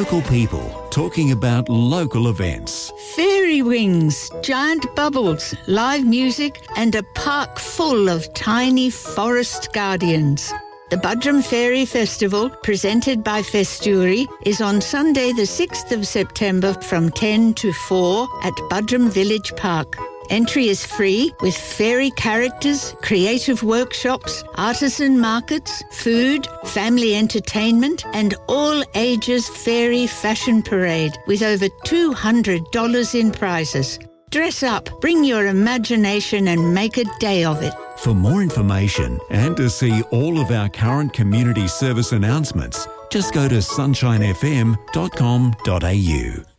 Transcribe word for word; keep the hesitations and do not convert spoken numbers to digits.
Local people talking about local events. Fairy wings, giant bubbles, live music and a park full of tiny forest guardians. The Buderim Fairy Festival, presented by Festuri, is on Sunday the sixth of September from ten to four at Buderim Village Park. Entry is free with fairy characters, creative workshops, artisan markets, food, family entertainment and all ages fairy fashion parade with over two hundred dollars in prizes. Dress up, bring your imagination and make a day of it. For more information and to see all of our current community service announcements, just go to sunshine f m dot com dot a u.